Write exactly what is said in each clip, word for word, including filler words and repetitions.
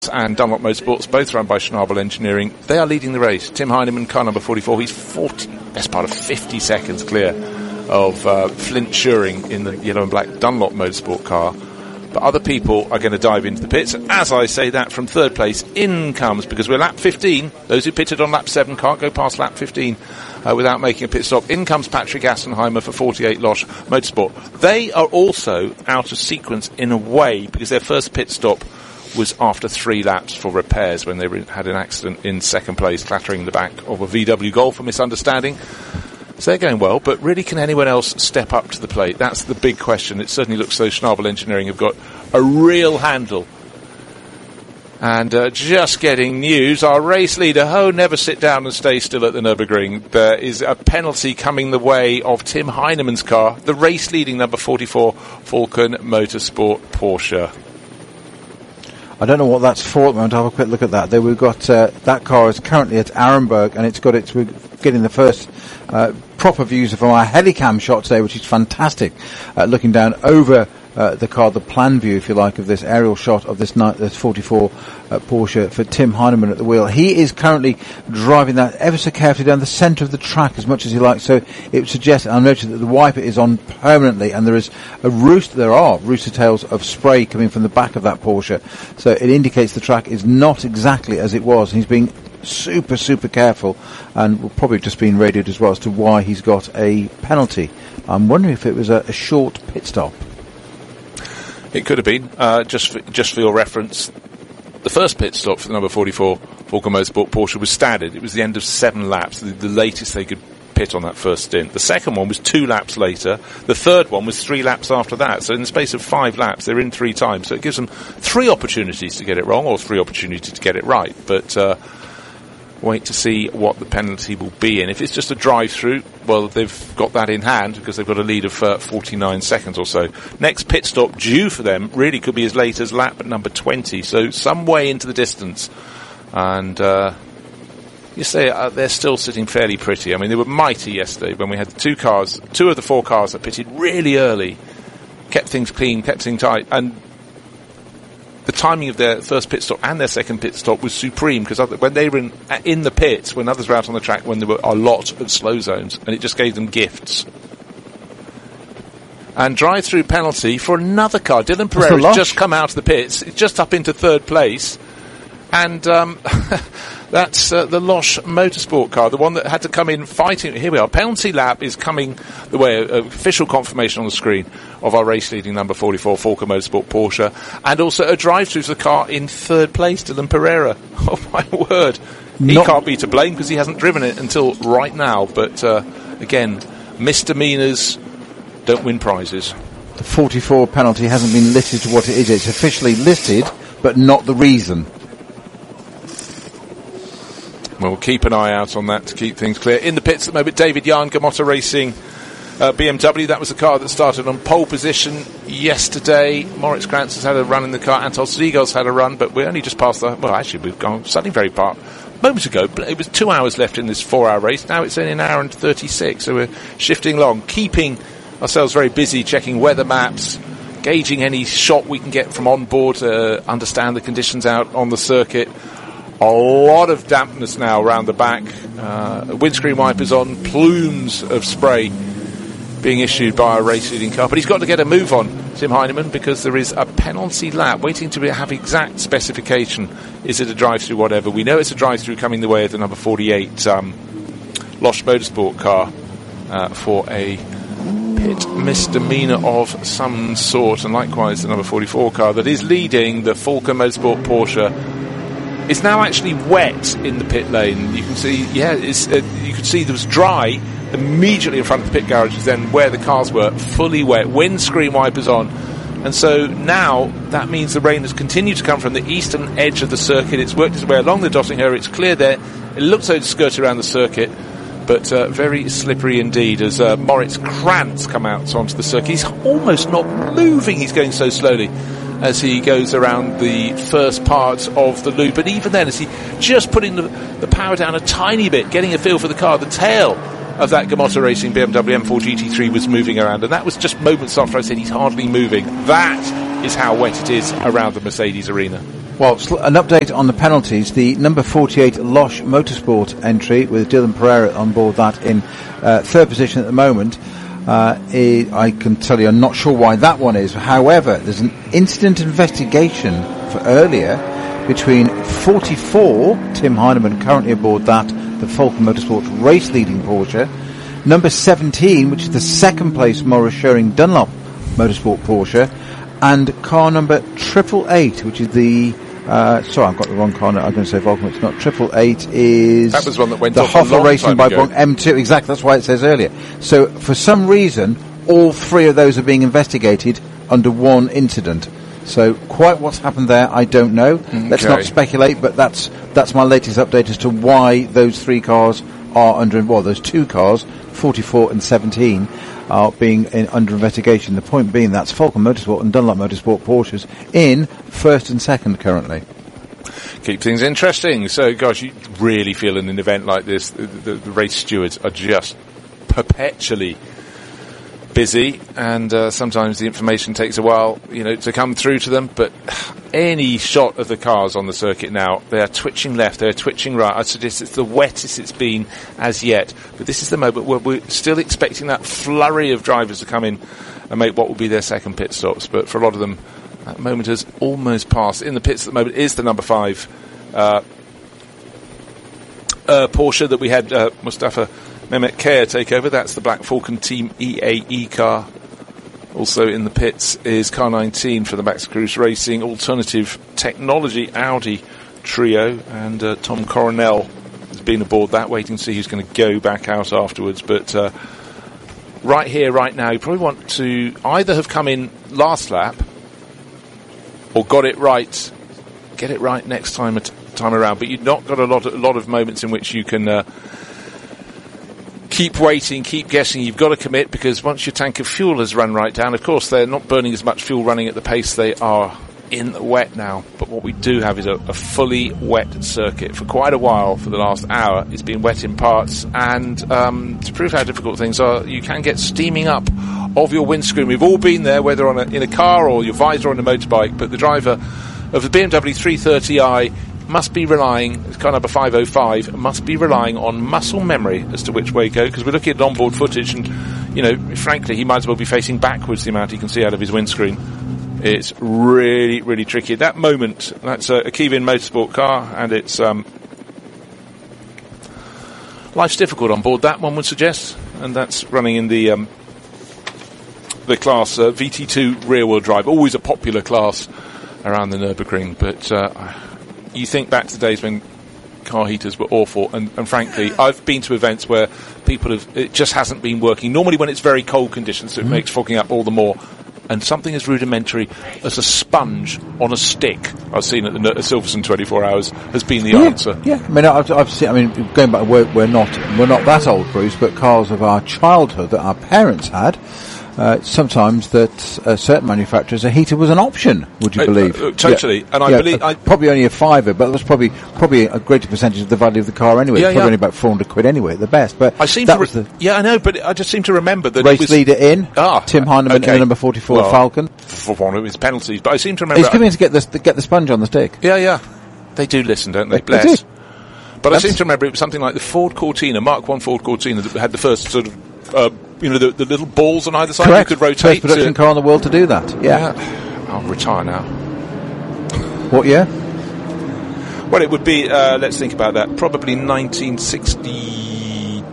and Dunlop Motorsports, both run by Schnabel Engineering. They are leading the race. Tim Heinemann, car number forty-four, he's forty, best part of fifty seconds clear of uh, Flint Schuring in the yellow and black Dunlop Motorsport car. But other people are going to dive into the pits. As I say that, from third place, in comes, because we're lap fifteen, those who pitted on lap seven can't go past lap fifteen uh, without making a pit stop. In comes Patrick Assenheimer for forty-eight Losh Motorsport. They are also out of sequence in a way, because their first pit stop was after three laps for repairs when they had an accident in second place, clattering the back of a V W Golf for misunderstanding. So they're going well, but really, can anyone else step up to the plate? That's the big question. It certainly looks so Schnabel Engineering have got a real handle. And uh, just getting news, our race leader, oh, never sit down and stay still at the Nürburgring. There is a penalty coming the way of Tim Heinemann's car, the race leading number forty-four Falcon Motorsport Porsche. I don't know what that's for at the moment. I'll have a quick look at that. There we've got uh, that car is currently at Arenberg, and it's got its. We're getting the first uh, proper views from our helicam shot today, which is fantastic. Uh, looking down over uh, the car, the plan view, if you like, of this aerial shot of this, ni- this forty-four uh, Porsche for Tim Heinemann at the wheel. He is currently driving that ever so carefully down the centre of the track as much as he likes. So it would suggest, I noticed that the wiper is on permanently, and there is a roost. There are rooster tails of spray coming from the back of that Porsche. So it indicates the track is not exactly as it was. He's being super, super careful, and will probably have just been radioed as well as to why he's got a penalty. I'm wondering if it was a, a short pit stop. It could have been. Uh, just for, just for your reference, the first pit stop for the number forty-four Falcon Motorsport Porsche was standard. It was the end of seven laps, the, the latest they could pit on that first stint. The second one was two laps later. The third one was three laps after that. So in the space of five laps, they're in three times. So it gives them three opportunities to get it wrong, or three opportunities to get it right. But uh, wait to see what the penalty will be. And if it's just a drive-through, well, they've got that in hand, because they've got a lead of uh, forty-nine seconds or so. Next pit stop due for them really could be as late as lap number twenty, so some way into the distance. And uh, you say uh, they're still sitting fairly pretty. I mean, they were mighty yesterday when we had two cars, two of the four cars that pitted really early, kept things clean, kept things tight, and the timing of their first pit stop and their second pit stop was supreme, because when they were in, in the pits, when others were out on the track, when there were a lot of slow zones, and it just gave them gifts. And drive-through penalty for another car. Dylan Pereira's just come out of the pits, just up into third place, and um, that's uh, the Losh Motorsport car, the one that had to come in fighting. Here we are. Penalty lap is coming the way. Uh, official confirmation on the screen of our race-leading number forty-four Falcon Motorsport Porsche, and also a drive-through for the car in third place, Dylan Pereira. Oh, my word. He Not can't be to blame, because he hasn't driven it until right now. But, uh, again, misdemeanours don't win prizes. The forty-four penalty hasn't been listed to what it is. It's officially listed, but not the reason. Well, we'll keep an eye out on that to keep things clear. In the pits at the moment, David Yarn, Gamotta Racing, uh, B M W. That was the car that started on pole position yesterday. Moritz Krantz has had a run in the car. Anton Siegel's had a run, but we're only just past the... Well, actually, we've gone suddenly very far. Moments ago, it was two hours left in this four-hour race. Now it's only an hour and thirty-six, so we're shifting along, keeping ourselves very busy, checking weather maps, gauging any shot we can get from on board to understand the conditions out on the circuit. A lot of dampness now around the back. Uh, windscreen wipers on, plumes of spray being issued by a race-leading car. But he's got to get a move on, Tim Heinemann, because there is a penalty lap waiting to have exact specification. Is it a drive-through, whatever? We know it's a drive-through coming the way of the number forty-eight um, Losh Motorsport car uh, for a pit misdemeanour of some sort. And likewise, the number forty-four car that is leading the Falcon Motorsport Porsche is now actually wet in the pit lane. You can see, yeah, it's, uh, you could see there was dry immediately in front of the pit garages, then where the cars were, fully wet, windscreen wipers on. And so now that means the rain has continued to come from the eastern edge of the circuit. It's worked its way along the Dottingher. It's clear there. It looks like it's skirted around the circuit, but uh, very slippery indeed as uh, Moritz Krantz come out onto the circuit. He's almost not moving. He's going so slowly as he goes around the first part of the loop. And even then, as he just putting the, the power down a tiny bit, getting a feel for the car, the tail of that Gamotta Racing B M W M four G T three was moving around. And that was just moments after I said he's hardly moving. That is how wet it is around the Mercedes arena. Well, sl- an update on the penalties. The number forty-eight Losh Motorsport entry with Dylan Pereira on board that in uh, third position at the moment. Uh, it, I can tell you I'm not sure why that one is. However, there's an incident investigation for earlier between forty-four, Tim Heinemann, currently aboard that, the Falcon Motorsport race leading Porsche, number seventeen, which is the second place Maurice Schering Dunlop Motorsport Porsche, and car number triple eight, which is the Uh, sorry, I've got the wrong car. I'm going to say Volkswagen. It's not triple eight. Is that was one that went the off Hoffa a long Racing time by ago. M two. Exactly. That's why it says earlier. So for some reason, all three of those are being investigated under one incident. So quite what's happened there, I don't know. Okay. Let's not speculate. But that's that's my latest update as to why those three cars are under. Well, those two cars, forty-four and seventeen. Are being in, under investigation. The point being that's Falcon Motorsport and Dunlop Motorsport Porsches in first and second currently. Keep things interesting. So, gosh, you really feel in an event like this, the, the, the race stewards are just perpetually busy, and uh, sometimes the information takes a while, you know, to come through to them. But any shot of the cars on the circuit now, they are twitching left, they are twitching right. I suggest it's the wettest it's been as yet. But this is the moment where we're still expecting that flurry of drivers to come in and make what will be their second pit stops. But for a lot of them, that moment has almost passed. In the pits at the moment is the number five uh, uh, Porsche that we had uh, Mustafa Mehmet Kaya take over. That's the Black Falcon Team E A E car. Also in the pits is car nineteen for the Max Cruz Racing Alternative Technology Audi trio, and uh, Tom Coronel has been aboard that, waiting to see who's going to go back out afterwards. But uh, right here, right now, you probably want to either have come in last lap or got it right, get it right next time time around. But you've not got a lot of, a lot of moments in which you can uh, keep waiting, keep guessing. You've got to commit, because once your tank of fuel has run right down, of course they're not burning as much fuel running at the pace they are in the wet now. But what we do have is a, a fully wet circuit. For quite a while, for the last hour, it's been wet in parts, and um, to prove how difficult things are, you can get steaming up of your windscreen. We've all been there, whether on a, in a car or your visor on a motorbike, but the driver of the B M W three thirty i must be relying, it's car number five oh five, must be relying on muscle memory as to which way to go, because we're looking at onboard footage, and, you know, frankly, he might as well be facing backwards the amount he can see out of his windscreen. It's really, really tricky. At that moment, that's a, a Kevin Motorsport car, and it's um, life's difficult on board that, one would suggest, and that's running in the um, the class uh, V T two rear-wheel drive, always a popular class around the Nürburgring. But uh, you think back to the days when car heaters were awful, and, and frankly, I've been to events where people have, it just hasn't been working. Normally when it's very cold conditions, so it mm. makes fogging up all the more. And something as rudimentary as a sponge on a stick, I've seen at the at Silverstone twenty-four hours, has been the yeah, answer. Yeah, I mean, I've, I've seen. I mean, going back, we're, we're not we're not that old, Bruce, but cars of our childhood that our parents had. Uh, sometimes that uh, certain manufacturers, a heater was an option. Would you believe? Uh, uh, totally, yeah. and I yeah, believe uh, I probably only a fiver, but it was probably probably a greater percentage of the value of the car anyway. Yeah, it's probably yeah. only about four hundred quid anyway at the best. But I seem that to re- was the yeah, I know, but I just seem to remember that race it was leader in ah, Tim Heinemann okay. in the number forty-four well, Falcon for one of his penalties. But I seem to remember he's coming to get the get the sponge on the stick. Yeah, yeah, they do listen, don't they? They, Bless. they do. But That's I seem to remember it was something like the Ford Cortina, Mark one Ford Cortina, that had the first sort of, uh, you know, the, the little balls on either side. Correct. You could rotate. First production to, car in the world to do that. Yeah. yeah. I'll retire now. What year? Well, it would be, uh, let's think about that, probably nineteen sixty-four,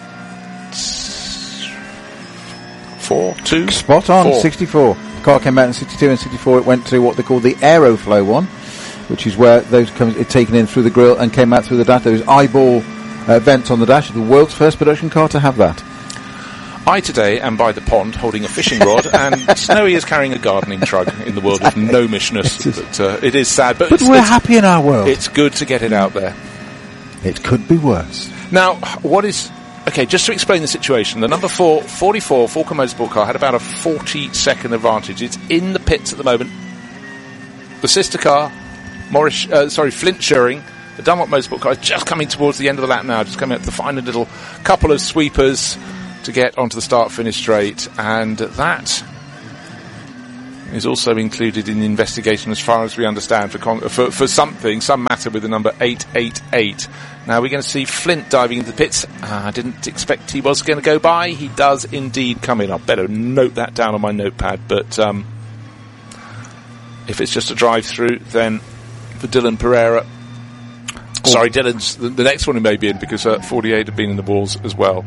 two? Spot on, Four. sixty-four. The car came out in sixty-two and sixty-four. It went to what they call the Aeroflow one, which is where those comes it taken in through the grille and came out through the dash. Those eyeball uh, vents on the dash. The world's first production car to have that. I today am by the pond holding a fishing rod, and Snowy is carrying a gardening truck in the world of gnomishness. But uh, it is sad. But, But it's, we're it's, happy in our world. it's good to get it out there. It could be worse. Now, what is... Okay, just to explain the situation, the number four, forty-four Falcon Motorsport car had about a forty-second advantage. It's in the pits at the moment. The sister car, Morris, uh, sorry, Flint Schering, the Dunlop Motorsport car, is just coming towards the end of the lap now, just coming up to the final little couple of sweepers to get onto the start-finish straight, and that is also included in the investigation, as far as we understand, for con- for, for something, some matter with the number eight eight eight. Now we're going to see Flint diving into the pits. Uh, I didn't expect he was going to go by. He does indeed come in. I better note that down on my notepad. But um, if it's just a drive-through, then for Dylan Pereira... Oh. Sorry, Dylan's... The, the next one he may be in, because uh, forty-eight have been in the walls as well.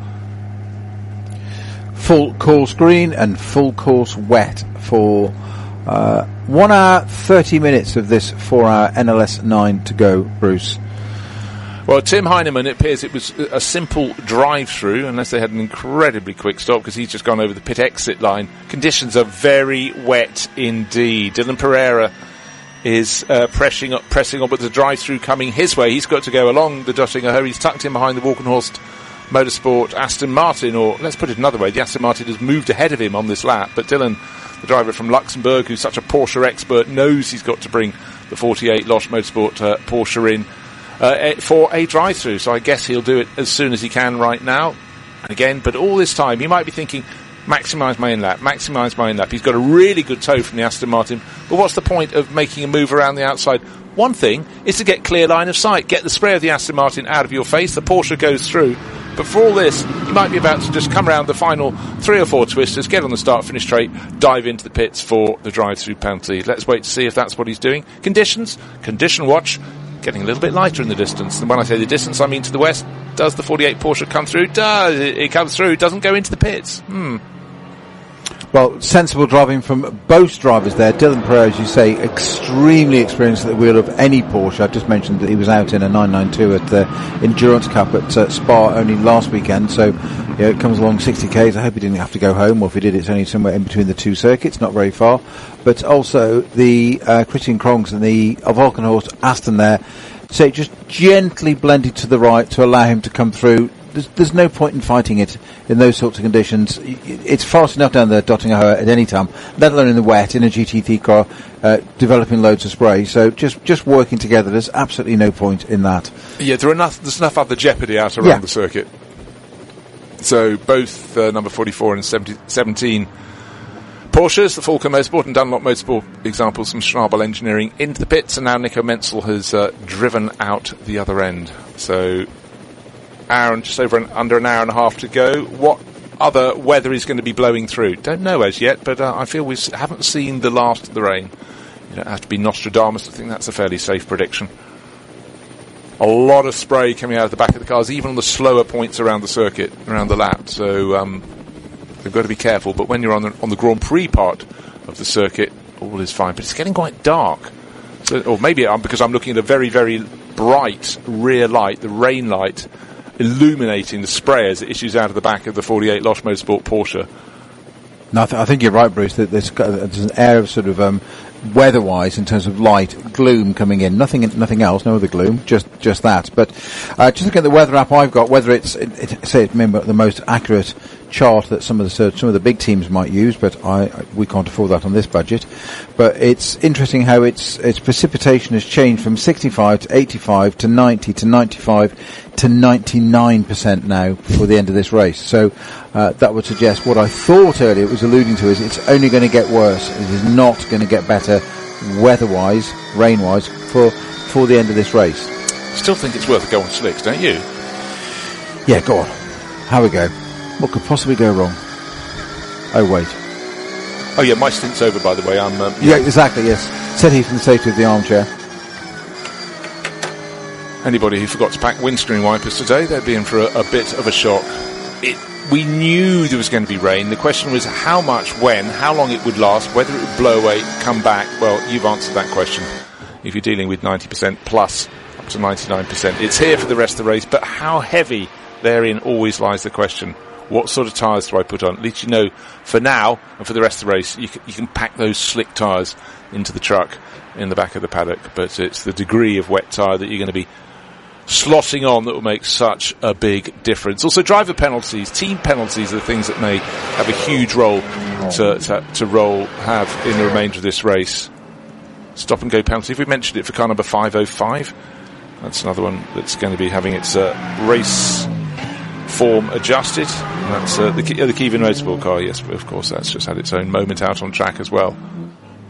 Full course green and full course wet for uh, one hour, thirty minutes of this four-hour N L S nine to go, Bruce. Well, Tim Heinemann, it appears it was a simple drive-through, unless they had an incredibly quick stop, because he's just gone over the pit exit line. Conditions are very wet indeed. Dylan Pereira is uh, pressing up, pressing on, but the drive-through coming his way. He's got to go along the Döttinger. He's tucked in behind the Walkenhorst Motorsport Aston Martin, or let's put it another way, the Aston Martin has moved ahead of him on this lap, but Dylan, the driver from Luxembourg, who's such a Porsche expert, knows he's got to bring the forty-eight Losch Motorsport uh, Porsche in uh, for a drive-through, so I guess he'll do it as soon as he can right now. And again, but all this time, he might be thinking, maximise my in-lap, maximise my in-lap. He's got a really good toe from the Aston Martin, but what's the point of making a move around the outside? One thing is to get clear line of sight, get the spray of the Aston Martin out of your face, the Porsche goes through. But for all this, you might be about to just come around the final three or four twisters, get on the start-finish straight, dive into the pits for the drive-through penalty. Let's wait to see if that's what he's doing. Conditions, condition watch, getting a little bit lighter in the distance. And when I say the distance, I mean to the west. Does the forty-eight Porsche come through? Does it, it comes through, doesn't go into the pits. Hmm. Well, sensible driving from both drivers there. Dylan Pereira, as you say, extremely experienced at the wheel of any Porsche. I've just mentioned that he was out in a nine ninety-two at the Endurance Cup at uh, Spa only last weekend, so you know, it comes along sixty kays. I hope he didn't have to go home, or if he did, it's only somewhere in between the two circuits, not very far. But also the uh, Christian Krongs and the uh, Walkenhorst Aston there, so it just gently blended to the right to allow him to come through. There's, there's no point in fighting it in those sorts of conditions. It's fast enough down there, Döttinger at any time, let alone in the wet, in a G T three car, uh, developing loads of spray. So just just working together, there's absolutely no point in that. Yeah, there are enough, there's enough other jeopardy out around yeah. the circuit. So both uh, number forty-four and seventy, seventeen Porsches, the Falken Motorsport and Dunlop Motorsport examples from Schnabel Engineering into the pits, and now Nico Menzel has uh, driven out the other end. So... hour and just over an, under an hour and a half to go. What other weather is going to be blowing through? Don't know as yet, but uh, I feel we haven't seen the last of the rain. You don't have to be Nostradamus to think that's a fairly safe prediction. A lot of spray coming out of the back of the cars, even on the slower points around the circuit, around the lap. So um, we've got to be careful. But when you're on the, on the Grand Prix part of the circuit, all is fine. But it's getting quite dark. So, or maybe I'm, because I'm looking at a very, very bright rear light, the rain light, illuminating the spray as it issues out of the back of the forty-eight Losch Motorsport Porsche. No, I, th- I think you're right, Bruce, that there's, there's an air of sort of um, weather-wise in terms of light, gloom coming in. Nothing nothing else, no other gloom, just just that. But uh, just looking at the weather app I've got, whether it's, it, it, say, remember, the most accurate chart that some of the some of the big teams might use, but I, I we can't afford that on this budget. But it's interesting how its its precipitation has changed from sixty-five to eighty-five to ninety to ninety-five to ninety-nine percent now for the end of this race. So uh, that would suggest what I thought earlier it was alluding to is it's only going to get worse. It is not going to get better weather-wise, rain-wise for for the end of this race. Still think it's worth a go on slicks, don't you? Yeah, go on. How we go? What could possibly go wrong? Oh, wait. Oh, yeah, my stint's over, by the way. I'm. Um, yeah, exactly, yes. Said he from the safety of the armchair. Anybody who forgot to pack windscreen wipers today, they'd be in for a, a bit of a shock. It, we knew there was going to be rain. The question was how much, when, how long it would last, whether it would blow away, come back. Well, you've answered that question. If you're dealing with ninety percent plus, up to ninety-nine percent. It's here for the rest of the race, but how heavy therein always lies the question. What sort of tyres do I put on? At least you know, for now and for the rest of the race, you can, you can pack those slick tyres into the truck in the back of the paddock. But it's the degree of wet tyre that you're going to be slotting on that will make such a big difference. Also, driver penalties, team penalties are the things that may have a huge role to, to, to roll have in the remainder of this race. Stop and go penalty. If we mentioned it for car number five oh five, that's another one that's going to be having its uh, race form adjusted. And that's uh, the, uh, the Kevin Motorsport car, yes, but of course that's just had its own moment out on track as well.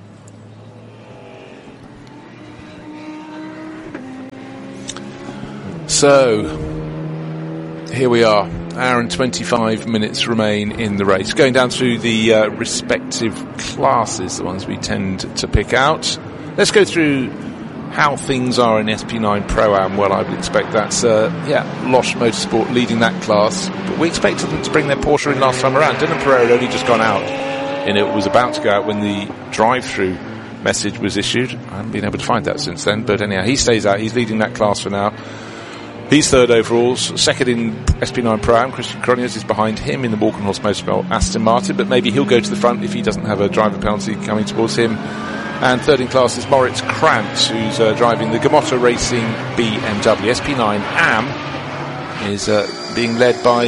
So, here we are. Hour and twenty-five minutes remain in the race. Going down through the uh, respective classes, the ones we tend to pick out. Let's go through how things are in S P nine Pro-Am. Well, I would expect that's, uh, yeah, Losh Motorsport leading that class. But we expected them to bring their Porsche in last time around. Dylan Pereira had only just gone out, and it was about to go out when the drive-through message was issued. I haven't been able to find that since then, but anyhow, he stays out. He's leading that class for now. He's third overall, second in S P nine Pro-Am. Christian Cronjes is behind him in the Walkenhorst Motorsport Aston Martin, but maybe he'll go to the front if he doesn't have a driver penalty coming towards him. And third in class is Moritz Krantz, who's uh, driving the Gamotta Racing B M W. S P nine A M is uh, being led by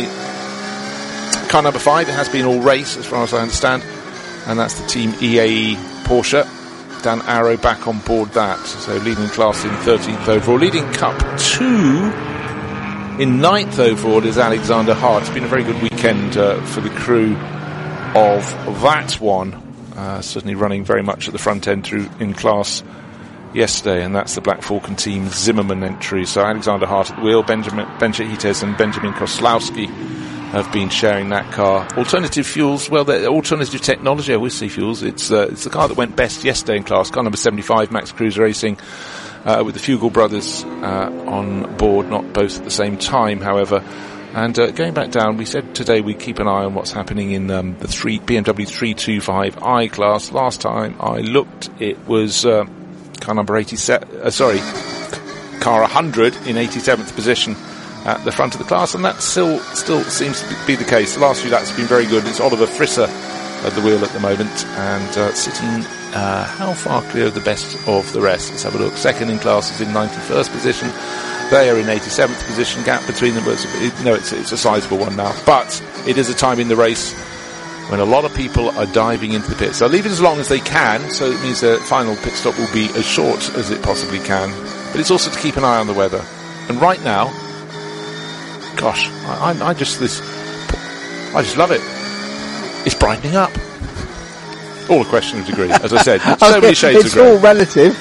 car number five. It has been all race, as far as I understand, and that's the team E A E Porsche. Dan Arrow back on board that, so leading class in thirteenth overall. Leading Cup two in ninth overall is Alexander Hart. It's been a very good weekend uh, for the crew of that one. Uh, certainly running very much at the front end through in class yesterday, and that's the Black Falcon team Zimmerman entry. So Alexander Hart at the wheel, Benjamin Benchahites and Benjamin Koslowski have been sharing that car. Alternative fuels, well, the alternative technology, I always say fuels, it's uh, it's the car that went best yesterday in class, car number seventy-five, Max Cruz Racing, uh, with the Fugel brothers uh, on board, not both at the same time, however. And uh, going back down, we said today we keep an eye on what's happening in um, the three, B M W three twenty-five i class. Last time I looked, it was uh, car number eighty-seven, uh, sorry, car one hundred in eighty-seventh position at the front of the class, and that still still seems to be the case. The last few laps have been very good. It's Oliver Frisser at the wheel at the moment, and uh, sitting uh, how far clear of the best of the rest? Let's have a look. Second in class is in ninety-first position. They are in eighty-seventh position. Gap between them, but it, no, it's, it's a sizable one now. But it is a time in the race when a lot of people are diving into the pits. They'll leave it as long as they can, so it means the final pit stop will be as short as it possibly can. But it's also to keep an eye on the weather. And right now, gosh, I, I, I just this, I just love it. It's brightening up. All a question of degree, as I said. So okay, many shades it's of grey. It's all relative.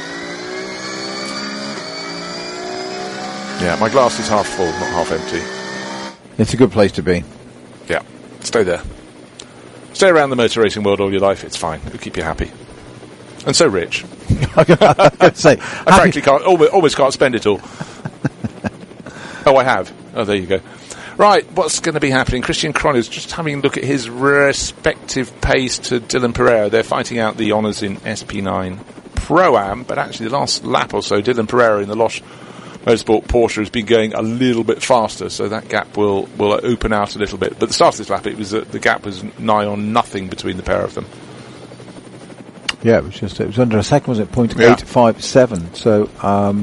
Yeah, my glass is half full, not half empty. It's a good place to be. Yeah, stay there. Stay around the motor racing world all your life, it's fine. It'll keep you happy. And so rich. I was going to say, I frankly can't, almost, almost can't spend it all. Oh, I have. Oh, there you go. Right, what's going to be happening? Christian Cronjes, just having a look at his respective pace to Dylan Pereira. They're fighting out the honours in S P nine Pro-Am, but actually the last lap or so, Dylan Pereira in the Losh Motorsport Porsche has been going a little bit faster, so that gap will, will open out a little bit. But at the start of this lap, it was uh, the gap was nigh on nothing between the pair of them. Yeah, it was just it was under a second, was it? Point Yeah. eight five seven. So um,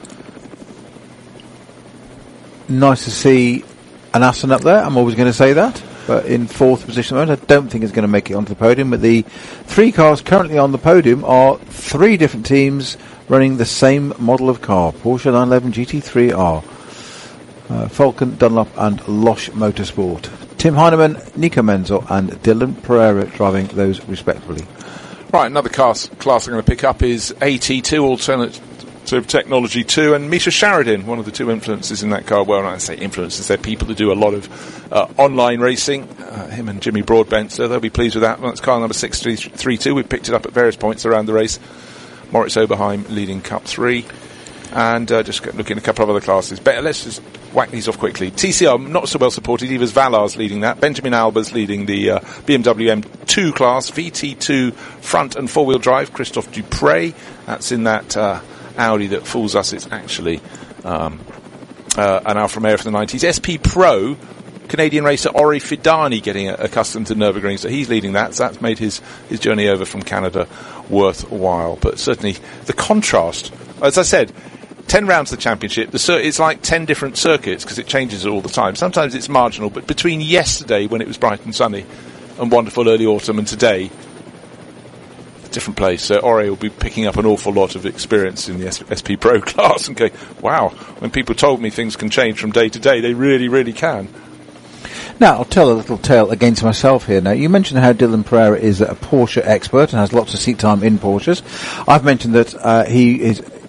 nice to see an Aston up there. I'm always going to say that. But in fourth position at the moment, I don't think it's going to make it onto the podium. But the three cars currently on the podium are three different teams running the same model of car, Porsche nine eleven G T three R, uh, Falcon, Dunlop and Losh Motorsport. Tim Heinemann, Nico Menzel and Dylan Pereira driving those respectively. Right, another class, class I'm going to pick up is A T two, Alternative Technology two, and Misha Sharadin, one of the two influences in that car. Well, I say influences, they're people who do a lot of uh, online racing, uh, him and Jimmy Broadbent, so they'll be pleased with that. Well, that's car number six three three two. We've picked it up at various points around the race. Moritz Oberheim leading Cup three. And uh, just looking at a couple of other classes. Better, let's just whack these off quickly. T C R, not so well supported. Yves Valar's leading that. Benjamin Alba's leading the uh, B M W M two class. V T two front and four-wheel drive. Christophe Dupre. That's in that uh, Audi that fools us. It's actually um, uh, an Alfa Romeo from the nineties. S P Pro, Canadian racer Ori Fidani getting uh, accustomed to Nürburgring, so he's leading that. So that's made his, his journey over from Canada worthwhile. But certainly the contrast, as I said, ten rounds of the championship, the cir- it's like ten different circuits because it changes all the time. Sometimes it's marginal, but between yesterday when it was bright and sunny and wonderful early autumn and today, different place. So Ori will be picking up an awful lot of experience in the S- SP Pro class and going, wow, when people told me things can change from day to day, they really, really can. Now, I'll tell a little tale against myself here. Now, you mentioned how Dylan Pereira is a Porsche expert and has lots of seat time in Porsches. I've mentioned that uh, he is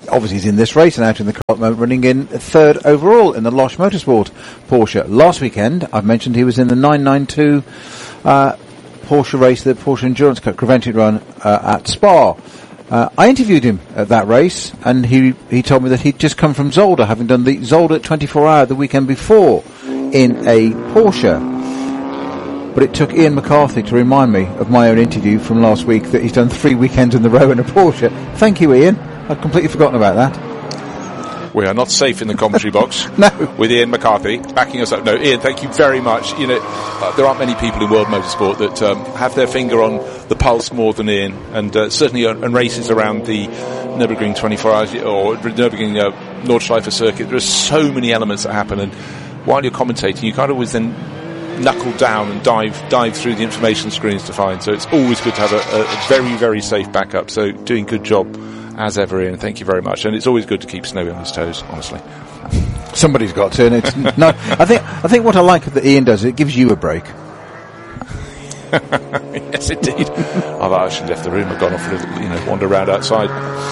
obviously he's in this race and out in the car at the moment, running in third overall in the Losh Motorsport Porsche. Last weekend, I've mentioned he was in the nine ninety-two uh, Porsche race, the Porsche Endurance Cup Prevented Run uh, at Spa. Uh, I interviewed him at that race, and he he told me that he'd just come from Zolder, having done the Zolder twenty-four hour the weekend before in a Porsche. But it took Ian McCarthy to remind me of my own interview from last week that he's done three weekends in a row in a Porsche. Thank you, Ian. I'd completely forgotten about that. We are not safe in the commentary box. No. With Ian McCarthy backing us up. No, Ian, thank you very much. You know, uh, there aren't many people in world motorsport that um, have their finger on the pulse more than Ian, and uh, certainly on, on races around the Nürburgring twenty-four hours or Nürburgring uh, Nordschleife circuit. There are so many elements that happen, and while you're commentating, you can't always then knuckle down and dive dive through the information screens to find. So it's always good to have a, a very, very safe backup. So doing good job as ever, Ian. Thank you very much. And it's always good to keep Snowy on his toes, honestly. Somebody's got to, and it's no. I think I think what I like that Ian does, it gives you a break. Yes, indeed. I've actually left the room. I've gone off for a little, you know, wander around outside.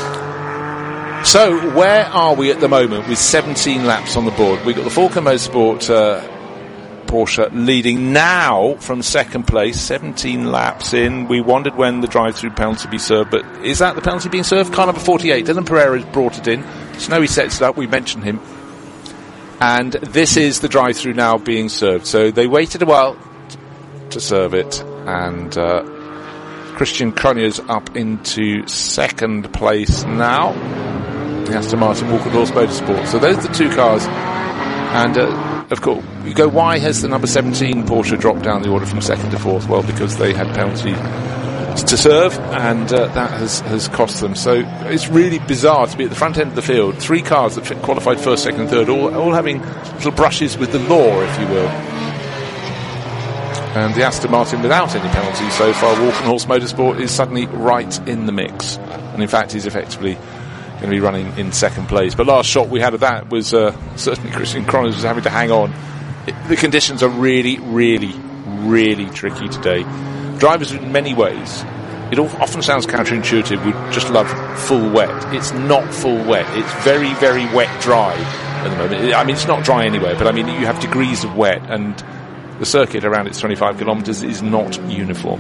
So where are we at the moment with seventeen laps on the board? We've got the Falken Motorsport uh, Porsche leading now from second place, seventeen laps in. We wondered when the drive-through penalty be served, but is that the penalty being served? Car number forty-eight, Dylan Pereira has brought it in. Snowy sets it up, we mentioned him. And this is the drive-through now being served. So they waited a while t- to serve it, and uh, Christian Cronier's up into second place now. The Aston Martin Walker Horse Motorsport. So those are the two cars. And uh, of course, you go, why has the number seventeen Porsche dropped down the order from second to fourth? Well, because they had penalty to serve, and uh, that has, has cost them. So it's really bizarre to be at the front end of the field. Three cars that qualified first, second, and third, all, all having little brushes with the law, if you will. And the Aston Martin without any penalties so far. Walken Horse Motorsport is suddenly right in the mix, and in fact is effectively going to be running in second place. But last shot we had of that was uh, certainly Christian Croners was having to hang on. It, the conditions are really, really, really tricky today. Drivers in many ways, it often sounds counterintuitive, would just love full wet. It's not full wet. It's very, very wet dry at the moment. I mean, it's not dry anywhere, but I mean, you have degrees of wet, and the circuit around its twenty-five kilometres is not uniform.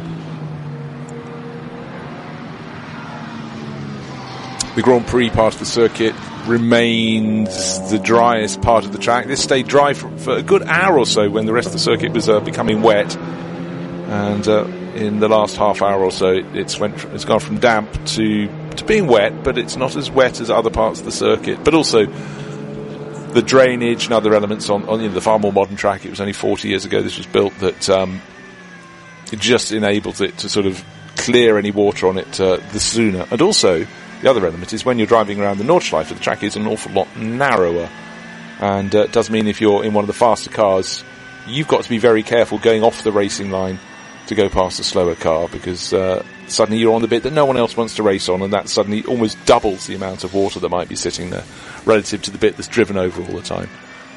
The Grand Prix part of the circuit remains the driest part of the track. This stayed dry for, for a good hour or so when the rest of the circuit was uh, becoming wet. And uh, in the last half hour or so, it, it's, went from, it's gone from damp to, to being wet, but it's not as wet as other parts of the circuit. But also the drainage and other elements on, on you know, the far more modern track. It was only forty years ago this was built, that um, it just enables it to sort of clear any water on it uh, the sooner. And also, the other element is when you're driving around the Nordschleife, the track is an awful lot narrower, and uh, it does mean if you're in one of the faster cars, you've got to be very careful going off the racing line to go past a slower car, because uh, suddenly you're on the bit that no one else wants to race on, and that suddenly almost doubles the amount of water that might be sitting there relative to the bit that's driven over all the time.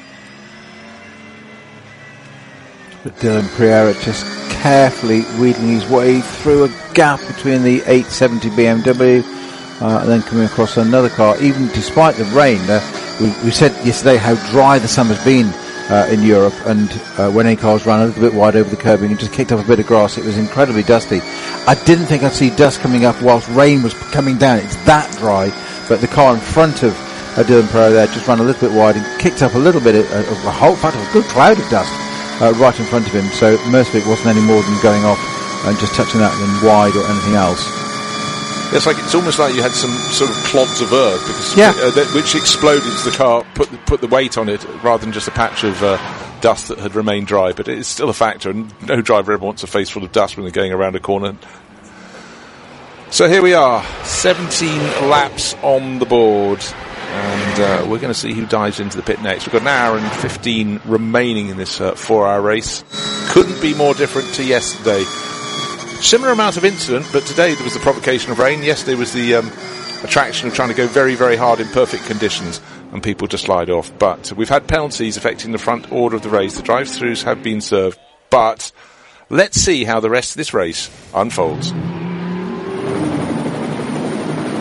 But Dylan Pereira just carefully wheeling his way through a gap between the eight seventy B M W Uh, and then coming across another car, even despite the rain. Uh, we, we said yesterday how dry the summer's been uh, in Europe, and uh, when any cars ran a little bit wide over the curbing and just kicked up a bit of grass, it was incredibly dusty. I didn't think I'd see dust coming up whilst rain was coming down. It's that dry, but the car in front of uh, Dylan Pereira there just ran a little bit wide and kicked up a little bit of, of a whole, in fact, a good cloud of dust uh, right in front of him. So mercifully it wasn't any more than going off and just touching that than wide or anything else. It's like it's almost like you had some sort of clods of earth, because yeah. uh, that, which exploded as the car put the, put the weight on it, rather than just a patch of uh, dust that had remained dry. But it's still a factor, and no driver ever wants a face full of dust when they're going around a corner. So here we are, seventeen laps on the board, and uh, we're going to see who dives into the pit next. We've got an hour and fifteen remaining in this uh, four-hour race. Couldn't be more different to yesterday. Similar amount of incident, but today there was the provocation of rain. Yesterday was the um, attraction of trying to go very, very hard in perfect conditions, and people just slide off. But we've had penalties affecting the front order of the race. The drive-throughs have been served, but let's see how the rest of this race unfolds.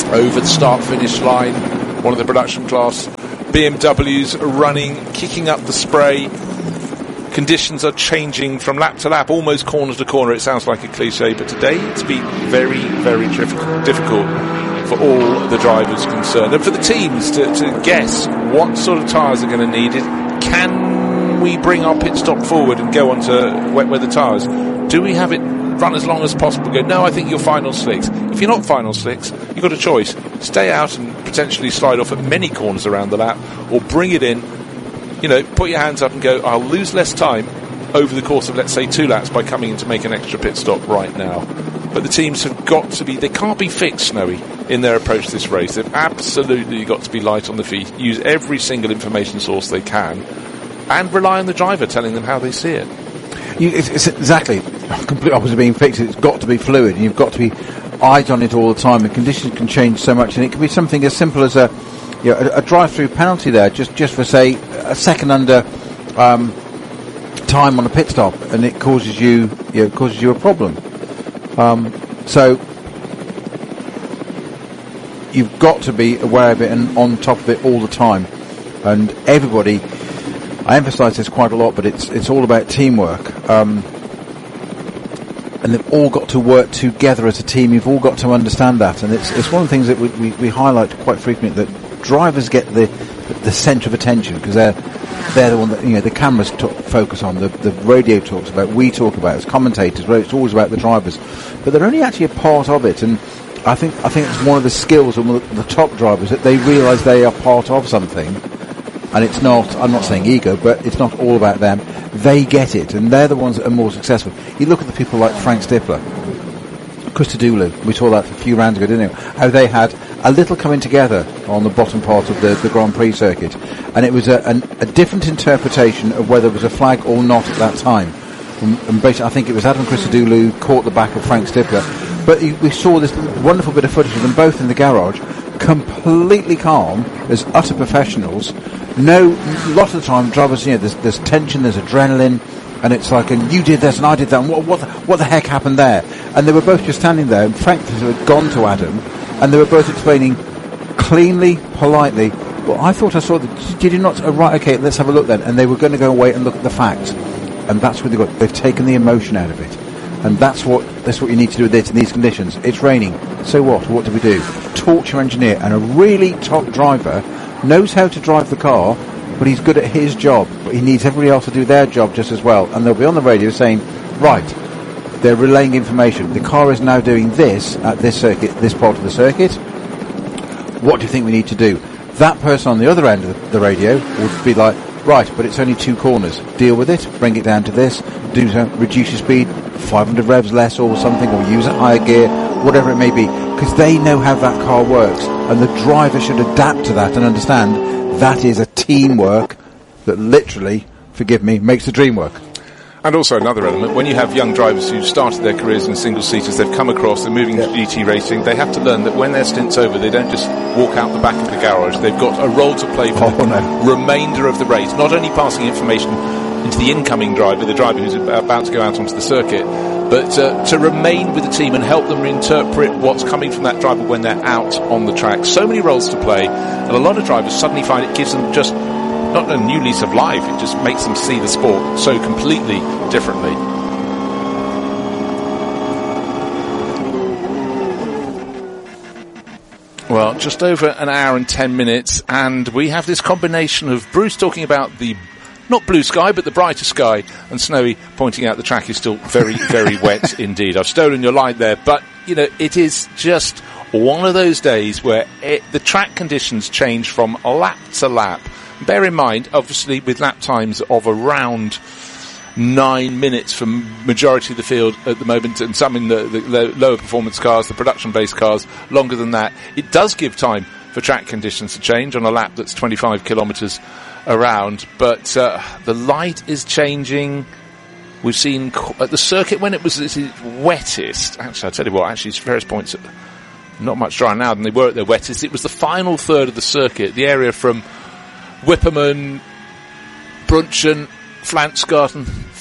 over the start-finish line. One of the production class B M Ws running, kicking up the spray. Conditions are changing from lap to lap, almost corner to corner. It sounds like a cliche, but today it's been very, very difficult, difficult for all the drivers concerned. And for the teams to, to guess what sort of tyres are going to need it. Can we bring our pit stop forward and go on to wet weather tyres? Do we have it run as long as possible? Go, no, I think you're final slicks. If you're not final slicks, you've got a choice. Stay out and potentially slide off at many corners around the lap, or bring it in. You know, put your hands up and go, I'll lose less time over the course of, let's say, two laps by coming in to make an extra pit stop right now. But the teams have got to be, they can't be fixed, Snowy, in their approach to this race. They've absolutely got to be light on the feet, use every single information source they can, and rely on the driver telling them how they see it. You, it's, it's exactly complete opposite of being fixed. It's got to be fluid, and you've got to be eyes on it all the time. The conditions can change so much, and it can be something as simple as a, you know, a, a drive-through penalty there, just just for say a second under um, time on a pit stop, and it causes you, you know, causes you a problem. Um, so you've got to be aware of it and on top of it all the time, and everybody. I emphasise this quite a lot, but it's it's all about teamwork, um, and they've all got to work together as a team. You've all got to understand that, and it's it's one of the things that we, we, we highlight quite frequently, that drivers get the the centre of attention because they're they're the one that, you know, the cameras t- focus on, the the radio talks about, we talk about as commentators. Well, it's always about the drivers, but they're only actually a part of it, and I think I think it's one of the skills of the, the top drivers that they realise they are part of something. And it's not, I'm not saying ego, but it's not all about them. They get it, and they're the ones that are more successful. You look at the people like Frank Stippler, Christodoulou, we saw that a few rounds ago, didn't we? How they had a little coming together on the bottom part of the, the Grand Prix circuit. And it was a, an, a different interpretation of whether it was a flag or not at that time. And, and basically, I think it was Adam Christodoulou caught the back of Frank Stippler. But we saw this wonderful bit of footage of them both in the garage, completely calm, as utter professionals. No, a lot of the time, drivers, you know, there's, there's tension, there's adrenaline, and it's like, and you did this and I did that, and what, what, the, what the heck happened there? And they were both just standing there, and Frank had gone to Adam, and they were both explaining cleanly, politely, well, I thought I saw that, did you not? Oh, right, okay, let's have a look then. And they were going to go away and look at the facts. And that's what they've got. They've taken the emotion out of it. And that's what that's what you need to do with this in these conditions. It's raining. So what? What do we do? Talk to your engineer. And a really top driver knows how to drive the car, but he's good at his job. But he needs everybody else to do their job just as well. And they'll be on the radio saying, right, they're relaying information. The car is now doing this at this circuit, this part of the circuit. What do you think we need to do? That person on the other end of the radio would be like, right, but it's only two corners. Deal with it, bring it down to this, do so, reduce your speed, five hundred revs less or something, or use a higher gear, whatever it may be, because they know how that car works, and the driver should adapt to that and understand that is a teamwork that literally, forgive me, makes the dream work. And also another element, when you have young drivers who've started their careers in single-seaters, they've come across, they're moving yep. to G T racing, they have to learn that when their stint's over, they don't just walk out the back of the garage. They've got a role to play for oh, the no. remainder of the race, not only passing information into the incoming driver, the driver who's about to go out onto the circuit, but uh, to remain with the team and help them reinterpret what's coming from that driver when they're out on the track. So many roles to play, and a lot of drivers suddenly find it gives them just not a new lease of life, it just makes them see the sport so completely differently. Well, just over an hour and ten minutes, and we have this combination of Bruce talking about the not blue sky, but the brighter sky, and Snowy pointing out the track is still very, very wet indeed. I've stolen your line there, but, you know, it is just one of those days where it, the track conditions change from lap to lap. Bear in mind, obviously, with lap times of around nine minutes for majority of the field at the moment, and some in the, the lower performance cars, the production-based cars, longer than that. It does give time for track conditions to change on a lap that's twenty-five kilometres around, but uh, the light is changing. We've seen at the circuit when it was its wettest, actually, I'll tell you what, actually, it's various points, not much drier now than they were at their wettest. It was the final third of the circuit, the area from Whipperman, Brunchen, Flansgarten,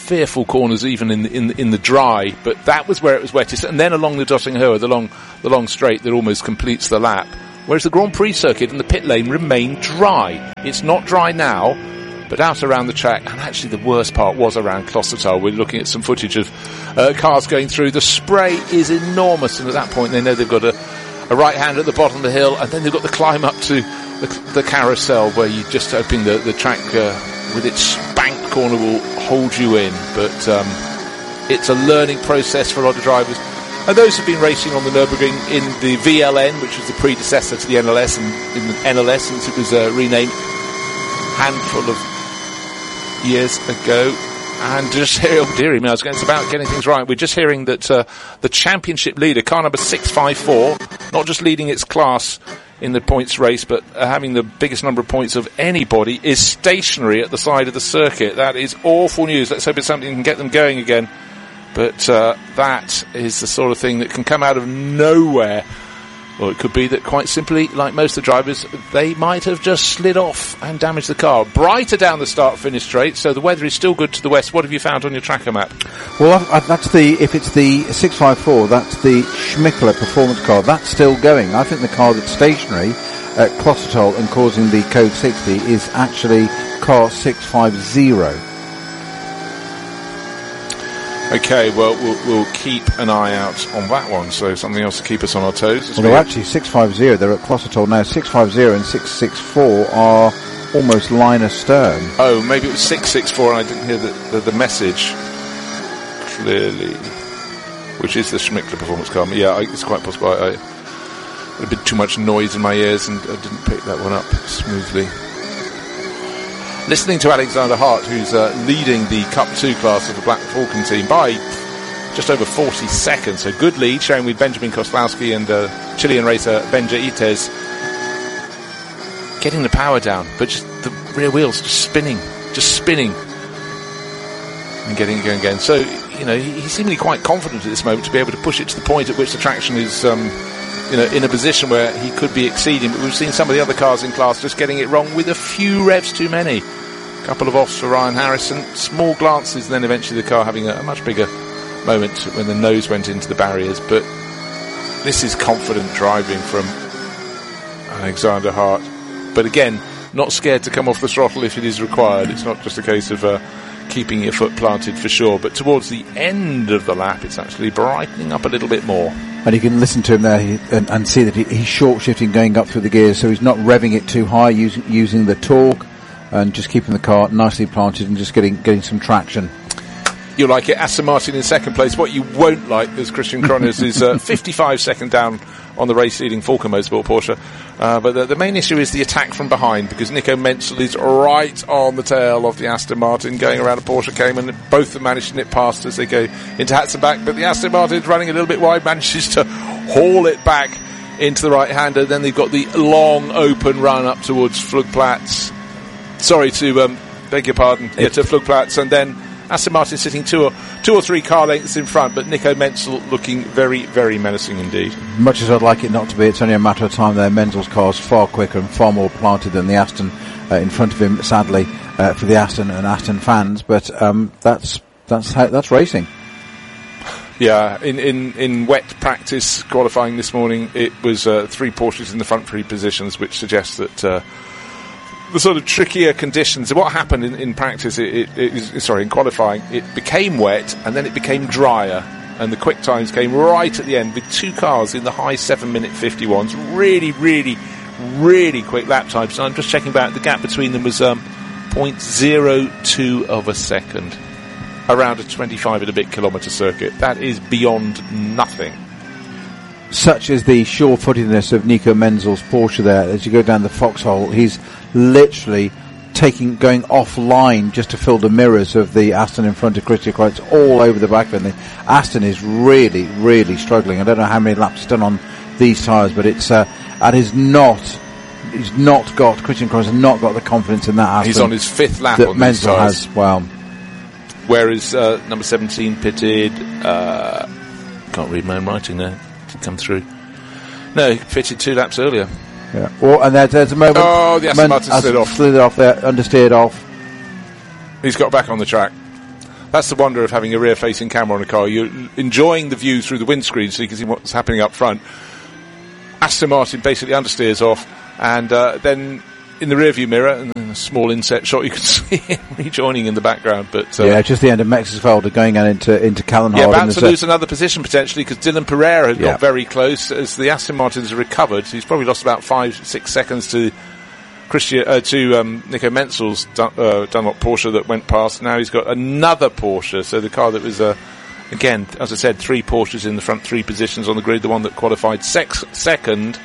fearful corners even in the, in, in the dry, but that was where it was wettest, and then along the Dottinghoe, the long, the long straight that almost completes the lap. Whereas the Grand Prix circuit and the pit lane remain dry. It's not dry now, but out around the track, and actually the worst part was around Klosterdal. We're looking at some footage of uh, cars going through. The spray is enormous, and at that point they know they've got a, a right hand at the bottom of the hill, and then they've got the climb up to the, the carousel, where you're just hoping the, the track uh, with its spanked corner will hold you in. But um, it's a learning process for a lot of drivers. And those who've been racing on the Nürburgring in the V L N, which was the predecessor to the N L S, and in the N L S since it was uh, renamed handful of years ago. And just hear, oh dearie me, I was going, it's about getting things right. We're just hearing that uh, the championship leader, car number six five four, not just leading its class in the points race, but uh, having the biggest number of points of anybody, is stationary at the side of the circuit. That is awful news. Let's hope it's something that can get them going again. But uh, that is the sort of thing that can come out of nowhere. Or it could be that, quite simply, like most of the drivers, they might have just slid off and damaged the car. Brighter down the start-finish straight, so the weather is still good to the west. What have you found on your tracker map? Well, I, I, that's the, if it's the six five four, that's the Schmickler performance car. That's still going. I think the car that's stationary at Klosterdal and causing the code sixty is actually car six five zero. Okay, well, well, we'll keep an eye out on that one, so something else to keep us on our toes. Well, they're actually six five zero, they're at Klosterdal now. six five zero and six six four are almost line astern. Oh, maybe it was six six four and I didn't hear the, the, the message clearly, which is the Schmickler performance car. Yeah, I, it's quite possible. I, I had a bit too much noise in my ears and I didn't pick that one up smoothly. Listening to Alexander Hart, who's uh, leading the Cup two class of the Black Falcon team by just over forty seconds. So good lead, sharing with Benjamin Koslowski and uh, Chilean racer Benja Ites. Getting the power down, but just the rear wheels just spinning, just spinning. And getting it going again. So, you know, he, he's seemingly quite confident at this moment to be able to push it to the point at which the traction is, um, you know, in a position where he could be exceeding. But we've seen some of the other cars in class just getting it wrong with a few revs too many. A couple of offs for Ryan Harrison, small glances, and then eventually the car having a, a much bigger moment when the nose went into the barriers. But this is confident driving from Alexander Hart. But again, not scared to come off the throttle if it is required. It's not just a case of uh, keeping your foot planted for sure. But towards the end of the lap, it's actually brightening up a little bit more. And you can listen to him there and, and see that he, he's short shifting going up through the gears, so he's not revving it too high, using, using the torque and just keeping the car nicely planted and just getting getting some traction. You'll like it. Aston Martin in second place. What you won't like, as Christian Croners, is uh, fifty-five second down on the race-leading Falcon Motorsport Porsche. Uh, but the, the main issue is the attack from behind, because Nico Menzel is right on the tail of the Aston Martin, going around a Porsche Cayman. Both have managed to nip past as they go into Hatzenbach, but the Aston Martin is running a little bit wide, manages to haul it back into the right-hander. Then they've got the long open run up towards Flugplatz. Sorry to um, beg your pardon, yeah, to Flugplatz, and then Aston Martin sitting two or two or three car lengths in front, but Nico Menzel looking very, very menacing indeed. Much as I'd like it not to be, it's only a matter of time there. Menzel's car's far quicker and far more planted than the Aston uh, in front of him, sadly, uh, for the Aston and Aston fans. But um, that's that's how, that's racing. Yeah, in, in, in wet practice qualifying this morning, it was uh, three Porsches in the front three positions, which suggests that uh, the sort of trickier conditions. What happened in, in practice, it, it, it is, sorry, in qualifying, it became wet and then it became drier, and the quick times came right at the end with two cars in the high seven minute fifty-ones. Really, really, really quick lap times. So I'm just checking back. The gap between them was um, zero point zero two of a second around a twenty-five and a bit kilometre circuit. That is beyond nothing. Such is the sure-footedness of Nico Menzel's Porsche there. As you go down the foxhole, he's literally taking, going offline just to fill the mirrors of the Aston in front of Christian Kreitz all over the back end. The Aston is really, really struggling. I don't know how many laps he's done on these tyres, but it's, uh, and he's not, he's not got, Christian Kreitz has not got the confidence in that Aston. He's on his fifth lap that on Menzel these tyres. has, well. Whereas uh, number seventeen pitted, uh, can't read my own writing there, to come through. No, he pitted two laps earlier. Yeah. Well, and there, there's a moment. Oh, the Aston Martin slid off. Slid off there, understeered off. He's got back on the track. that's the wonder of having a rear-facing camera on a car. You're enjoying the view through the windscreen so you can see what's happening up front. Aston Martin basically understeers off, and uh, then in the rearview mirror, and then a small inset shot, you can see him rejoining in the background. But uh, yeah, just the end of Mexisfelder going on into into Callan-Hard. Yeah, about to lose another position potentially, because Dylan Pereira has yeah. got very close as the Aston Martins have recovered. He's probably lost about five, six seconds to Christian uh, to um, Nico Menzel's Dun- uh, Dunlop Porsche that went past. Now he's got another Porsche, so the car that was uh, again, as I said, three Porsches in the front three positions on the grid. The one that qualified sex- second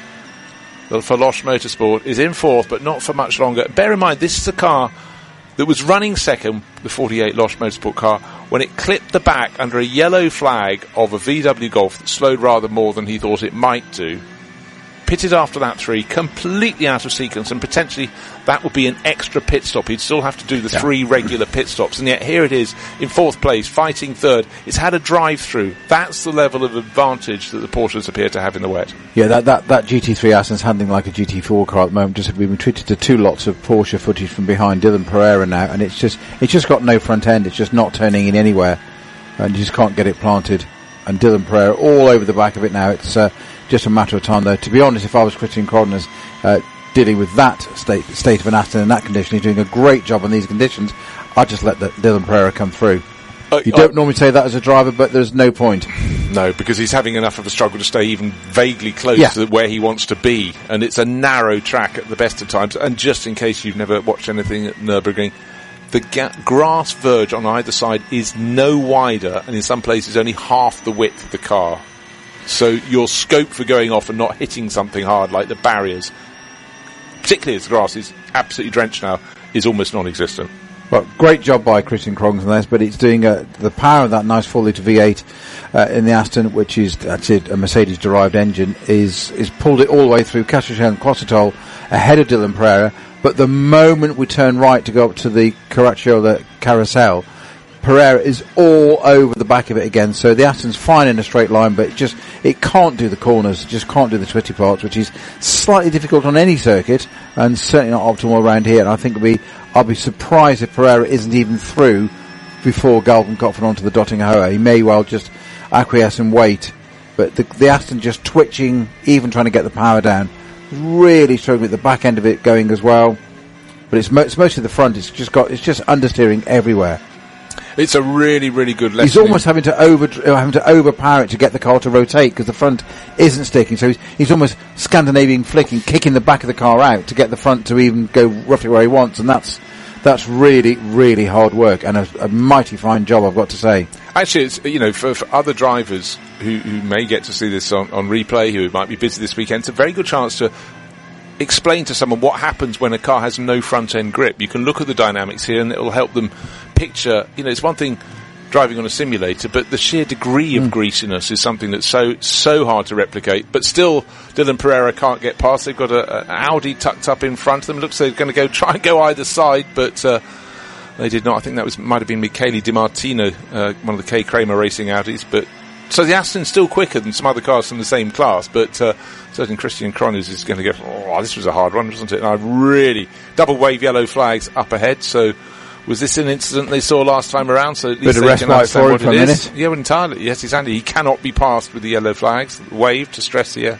for Losch Motorsport is in fourth, but not for much longer. Bear in mind, this is a car that was running second, the forty-eight Losch Motorsport car, when it clipped the back under a yellow flag of a V W Golf that slowed rather more than he thought it might do. Pitted after that three, completely out of sequence, and potentially that would be an extra pit stop. He'd still have to do the yeah. three regular pit stops, and yet here it is in fourth place, fighting third. It's had a drive-through. That's the level of advantage that the Porsches appear to have in the wet. Yeah, that that, that G T three Aston's handling like a G T four car at the moment. Just we've been treated to two lots of Porsche footage from behind Dylan Pereira now, and it's just it's just got no front end. It's just not turning in anywhere, and you just can't get it planted. And Dylan Pereira all over the back of it now. It's uh, just a matter of time, though. To be honest, if I was Christian Crodners uh, dealing with that state state of an Aston in that condition, he's doing a great job on these conditions. I'd just let the Dylan Pereira come through. Uh, you don't uh, normally say that as a driver, but there's no point. No, because he's having enough of a struggle to stay even vaguely close yeah. to where he wants to be, and it's a narrow track at the best of times. And just in case you've never watched anything at Nürburgring, the ga- grass verge on either side is no wider, and in some places only half the width of the car. So your scope for going off and not hitting something hard, like the barriers, particularly as the grass is absolutely drenched now, is almost non-existent. Well, great job by Christian Crodners on this, but it's doing uh, the power of that nice four litre V eight uh, in the Aston, which is that's it, a Mercedes-derived engine, is is pulled it all the way through Castrichan and Quassitol ahead of Dylan Pereira. But the moment we turn right to go up to the Caracciola Carousel, Pereira is all over the back of it again. So the Aston's fine in a straight line, but it just it can't do the corners, just can't do the twisty parts, which is slightly difficult on any circuit, and certainly not optimal around here. And I think it'll be, I'll be surprised if Pereira isn't even through before Galvin Coughlin onto the Döttinger Höhe. He may well just acquiesce and wait. But the, the Aston just twitching, even trying to get the power down. Really struggling with the back end of it going as well. But it's, mo- it's mostly the front. It's just got, it's just understeering everywhere. It's a really, really good lesson. He's almost having to over having to overpower it to get the car to rotate because the front isn't sticking. So he's, he's almost Scandinavian flicking, kicking the back of the car out to get the front to even go roughly where he wants. And that's that's really, really hard work and a, a mighty fine job, I've got to say. Actually, it's, you know, for, for other drivers who, who may get to see this on, on replay, who might be busy this weekend, it's a very good chance to explain to someone what happens when a car has no front-end grip. You can look at the dynamics here and it will help them picture, you know, it's one thing driving on a simulator, but the sheer degree of mm. greasiness is something that's so, so hard to replicate. But still, Dylan Pereira can't get past. They've got an Audi tucked up in front of them. Looks like they're going to go try and go either side, but uh, they did not. I think that was might have been Michele Di Martino, uh, one of the K. Kramer Racing Audis, but so the Aston's still quicker than some other cars from the same class, but uh, certainly Christian Crodners is going to go, oh, this was a hard one, wasn't it? And I really, double wave yellow flags up ahead, so was this an incident they saw last time around? So at least bit of respite for him for a minute. Yeah, entirely. Yes, exactly. He cannot be passed with the yellow flags. Wave to stress here.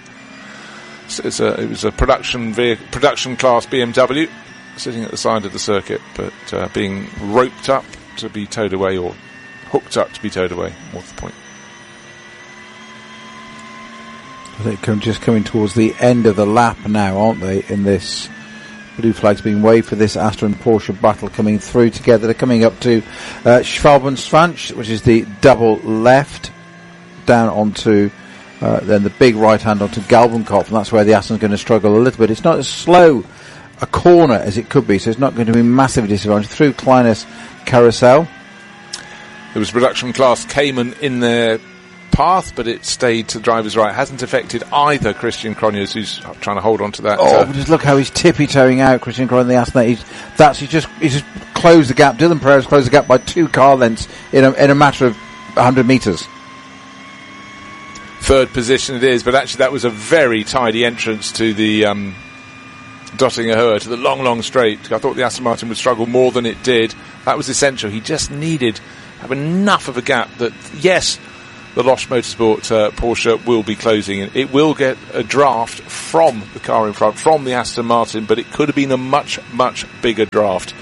So it's a, it was a production vehicle, production class B M W sitting at the side of the circuit, but uh, being roped up to be towed away, or hooked up to be towed away. What's the point? They're just coming towards the end of the lap now, aren't they, in this blue flags being waved for this Aston Porsche battle coming through together. They're coming up to uh, Schwalbenstranch, which is the double left, down onto uh, then the big right hand onto Galvenkopf, and that's where the Aston's going to struggle a little bit. It's not as slow a corner as it could be, so it's not going to be massively disadvantaged through Kleines Carousel. There was production class Cayman in their path, but it stayed to the driver's right. Hasn't affected either Christian Crodners, who's trying to hold on to that. Oh, uh, but just look how he's tippy-toeing out, Christian Crodners, the Aston. He's, that's, he's just, he's just closed the gap. Dylan Pereira's closed the gap by two car lengths in a, in a matter of one hundred metres. Third position it is, but actually that was a very tidy entrance to the um, Döttinger Höhe, to the long, long straight. I thought the Aston Martin would struggle more than it did. That was essential. He just needed have enough of a gap that, yes, the Losch Motorsport uh, Porsche will be closing. It will get a draft from the car in front, from the Aston Martin, but it could have been a much, much bigger draft.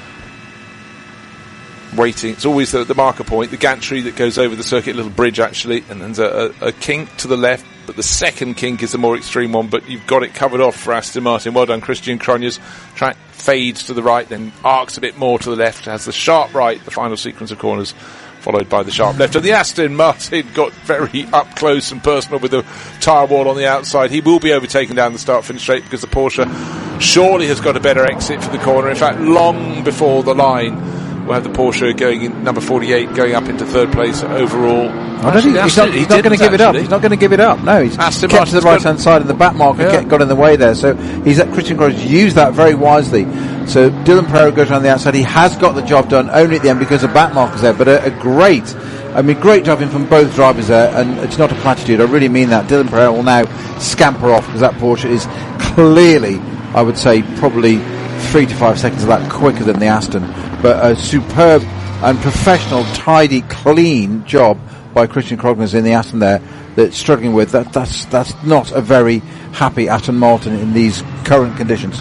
Waiting, it's always the, the marker point, the gantry that goes over the circuit, little bridge actually, and there's a, a, a kink to the left, but the second kink is the more extreme one, but you've got it covered off for Aston Martin. Well done, Christian Cronjes. Track fades to the right, then arcs a bit more to the left, has the sharp right, the final sequence of corners, followed by the sharp left. And the Aston Martin got very up close and personal with the tyre wall on the outside. He will be overtaken down the start-finish straight because the Porsche surely has got a better exit for the corner. In fact, long before the line, we'll have the Porsche going in number forty-eight, going up into third place overall. I don't think he's not, he's not going to give it up. He's not going to give it up. No, he's Aston kept to the right-hand side of the back marker, yeah. got in the way there. So he's at Christian Cronjes used that very wisely. So Dylan Pereira goes around the outside. He has got the job done only at the end because the back marker's there. But a, a great, I mean, great driving from both drivers there. And it's not a platitude. I really mean that. Dylan Pereira will now scamper off because that Porsche is clearly, I would say, probably three to five seconds of that quicker than the Aston. But a superb and professional, tidy, clean job by Christian Cronjes in the Aston there that's struggling with that. That's that's not a very happy Aston Martin in these current conditions.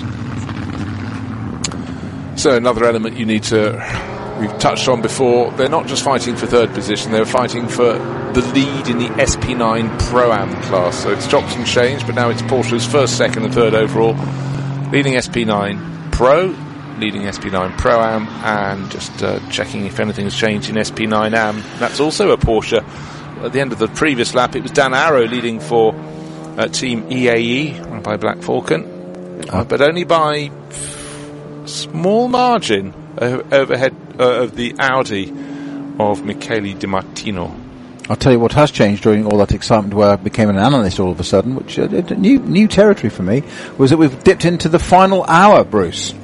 So another element you need to, we've touched on before, they're not just fighting for third position, they're fighting for the lead in the S P nine Pro-Am class. So it's chopped and changed, but now it's Porsche's first, second and third overall, leading S P nine Pro, leading S P nine Pro-Am, and just uh, checking if anything has changed in S P nine Am. That's also a Porsche. At the end of the previous lap, it was Dan Arrow leading for uh, Team E A E, run by Black Falcon, uh, but only by a small margin uh, overhead uh, of the Audi of Michele Di Martino. I'll tell you what has changed during all that excitement where I became an analyst all of a sudden, which uh, new new territory for me, was that we've dipped into the final hour, Bruce.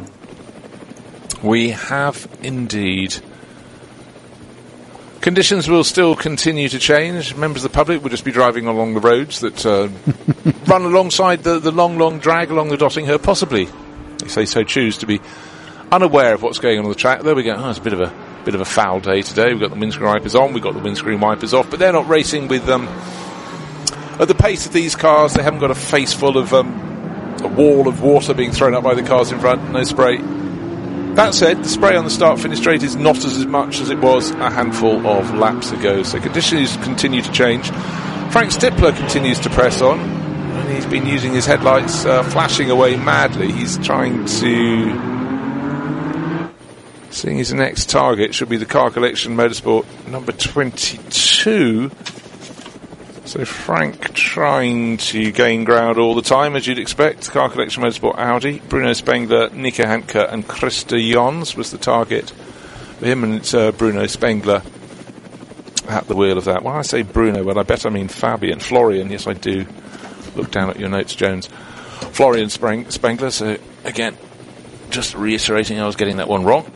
We have indeed. Conditions will still continue to change. Members of the public will just be driving along the roads that uh, run alongside the, the long, long drag along the Dottinghurst, possibly, if they so choose, to be unaware of what's going on on the track. There we go. Oh, it's a bit of a bit of a foul day today. We've got the windscreen wipers on, we've got the windscreen wipers off, but they're not racing with um, at the pace of these cars. They haven't got a face full of um, a wall of water being thrown up by the cars in front. No spray. That said, the spray on the start-finish straight is not as much as it was a handful of laps ago, so conditions continue to change. Frank Stippler continues to press on, and he's been using his headlights, uh, flashing away madly. He's trying to... Seeing his next target should be the Car Collection Motorsport number twenty-two. So Frank trying to gain ground all the time, as you'd expect. Car Collection Motorsport Audi, Bruno Spengler, Nico Handke and Christer Jons was the target for him, and it's uh, Bruno Spengler at the wheel of that. When I say Bruno, well, I bet I mean Fabian. Florian, yes I do. Look down at your notes, Jones. Florian Spreng- Spengler, so again, just reiterating I was getting that one wrong.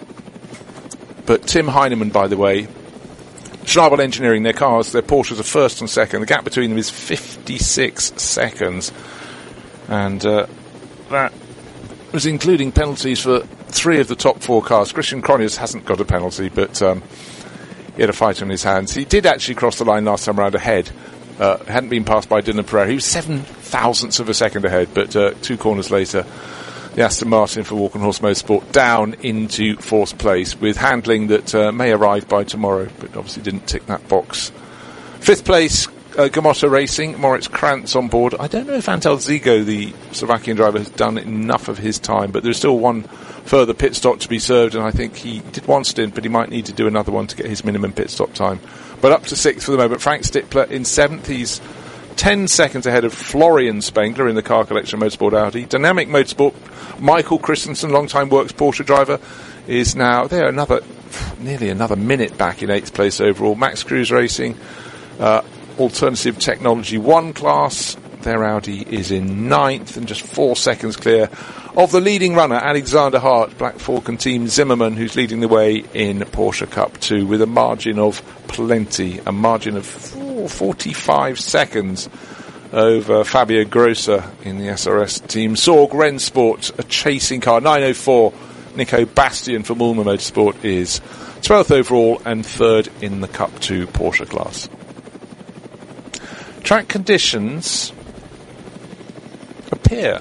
But Tim Heinemann, by the way, Schnabel Engineering, their cars, their Porsches are first and second. The gap between them is fifty-six seconds. And uh, that was including penalties for three of the top four cars. Christian Cronjes hasn't got a penalty, but um, he had a fight on his hands. He did actually cross the line last time around ahead. Uh, hadn't been passed by Dylan Pereira. He was seven thousandths of a second ahead, but uh, two corners later, the Aston Martin for Walk and Horse Motorsport down into fourth place with handling that uh, may arrive by tomorrow, but obviously didn't tick that box. Fifth place, uh, Gamotta Racing, Moritz Krantz on board. I don't know if Antal Zigo, the Slovakian driver, has done enough of his time, but there's still one further pit stop to be served, and I think he did one stint, but he might need to do another one to get his minimum pit stop time. But up to sixth for the moment. Frank Stippler in seventh. He's ten seconds ahead of Florian Spengler in the Car Collection Motorsport Audi. Dynamic Motorsport, Michael Christensen, long-time Works Porsche driver, is now there another nearly another minute back in eighth place overall. Max Cruz Racing, uh, Alternative Technology one class, their Audi is in ninth and just four seconds clear of the leading runner, Alexander Hart, Black Falcon Team Zimmermann, who's leading the way in Porsche Cup two with a margin of plenty, a margin of forty-five seconds over Fabio Grossa in the S R S team. Sorg Rennsport, a chasing car, nine oh four Nico Bastian from Ulmer Motorsport is twelfth overall and third in the Cup two Porsche class. Track conditions appear,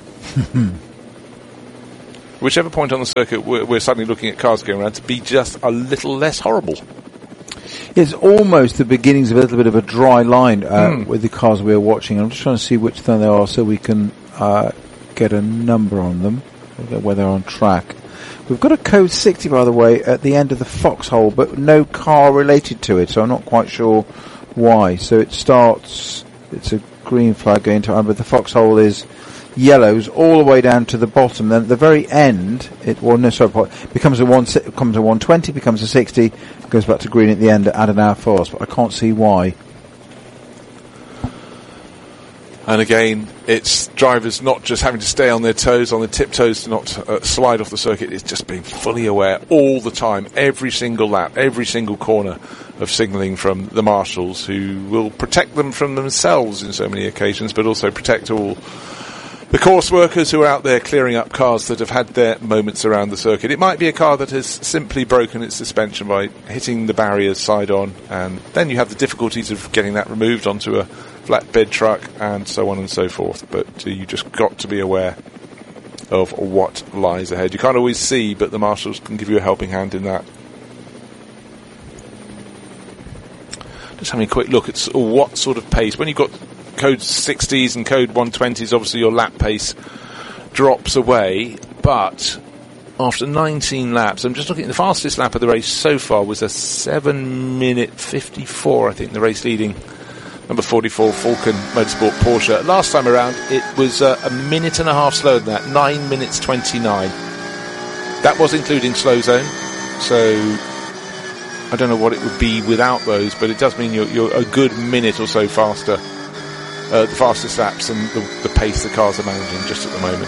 whichever point on the circuit we're, we're suddenly looking at cars going around, to be just a little less horrible. It's almost the beginnings of a little bit of a dry line uh, mm. with the cars we're watching. I'm just trying to see which one they are so we can uh, get a number on them, where they're on track. We've got a code sixty, by the way, at the end of the foxhole, but no car related to it, so I'm not quite sure why. So it starts, it's a green flag going to, but the foxhole is yellows all the way down to the bottom. Then at the very end, it well, no, sorry, becomes a one, becomes a one twenty, becomes a sixty, goes back to green at the end at an hour fast. But I can't see why. And again, it's drivers not just having to stay on their toes, on their tiptoes to not uh, slide off the circuit. It's just being fully aware all the time, every single lap, every single corner of signalling from the marshals, who will protect them from themselves in so many occasions, but also protect all the course workers who are out there clearing up cars that have had their moments around the circuit. It might be a car that has simply broken its suspension by hitting the barriers side on, and then you have the difficulties of getting that removed onto a flatbed truck and so on and so forth. But uh, you just got to be aware of what lies ahead. You can't always see, but the marshals can give you a helping hand in that. Just having a quick look at what sort of pace, when you've got code sixties and code one twenties, obviously your lap pace drops away, but after nineteen laps, I'm just looking at the fastest lap of the race so far was a seven minute fifty-four, I think, the race leading number forty-four Falcon Motorsport Porsche. Last time around it was uh, a minute and a half slower than that, nine minutes twenty-nine. That was including slow zone, so I don't know what it would be without those, but it does mean you're, you're a good minute or so faster. Uh, the fastest laps and the, the pace the cars are managing just at the moment.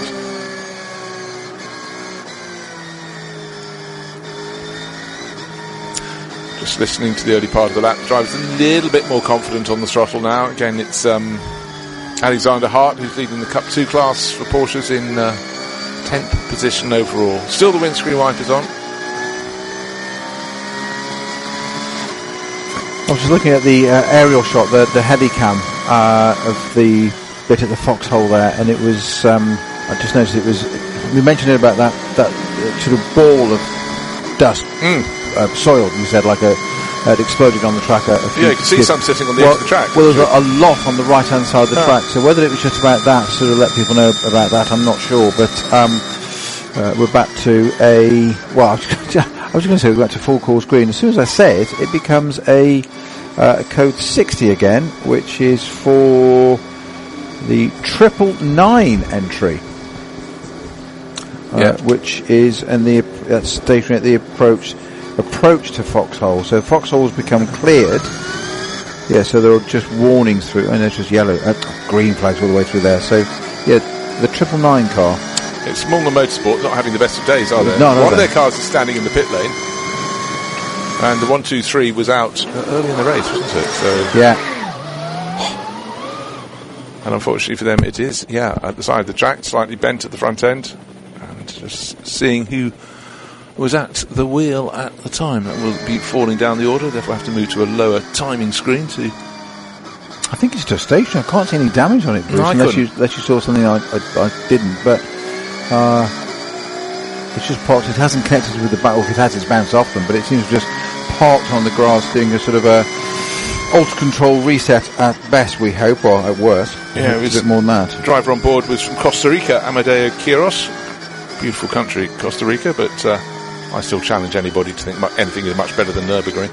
Just listening to the early part of the lap, the driver's a little bit more confident on the throttle now. Again, it's um, Alexander Hart who's leading the Cup two class for Porsches in uh, tenth position overall. Still the windscreen wipers on. I was just looking at the uh, aerial shot, the, the headicam uh, of the bit at the foxhole there, and it was, um, I just noticed it was, we mentioned it about that, that uh, sort of ball of dust, mm. uh, soil, you said, like a, had exploded on the track. A, a yeah, you can see some sitting on the well, edge of the track. Well, there's a, a lot on the right-hand side of the oh. track, so whether it was just about that, sort of let people know about that, I'm not sure, but um, uh, we're back to a, well, I was going to say we're back to full course green. As soon as I say it, it becomes a uh, code sixty again, which is for the triple nine entry, uh, yeah. which is and the that's stationary at the approach approach to Foxhole. So Foxhole's become cleared. Yeah, so there are just warnings through, and there's just yellow, uh, green flags all the way through there. So yeah, the triple nine car. It's Mulner Motorsport not having the best of days, are they? No, no, One no. of their cars is standing in the pit lane, and the one two three was out uh, early in the race, wasn't it? So yeah. And unfortunately for them, it is, yeah, at the side of the track, slightly bent at the front end, and just seeing who was at the wheel at the time. That will be falling down the order, therefore have to move to a lower timing screen to... I think it's just stationary. I can't see any damage on it, Bruce, no, unless, you, unless you saw something I, I, I didn't, but uh, it's just parked. It hasn't connected with the back, or if it has, it's bounced off them, but it seems just parked on the grass doing a sort of a alt control reset at best, we hope, or at worst. Yeah, it was a bit more than that. The driver on board was from Costa Rica, Amadeo Quiros. Beautiful country, Costa Rica, but uh, I still challenge anybody to think mu- anything is much better than Nürburgring.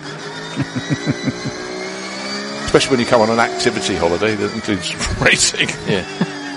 Especially when you come on an activity holiday that includes racing. Yeah.